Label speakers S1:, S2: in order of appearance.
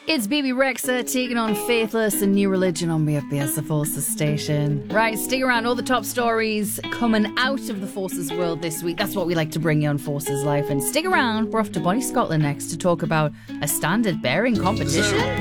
S1: It's BB Rexa taking on Faithless and New Religion on BFBS, the Forces station. Right, stick around. All the top stories coming out of the Forces world this week. That's what we like to bring you on Forces Life. And stick around. We're off to Bonnie, Scotland next to talk about a standard bearing competition.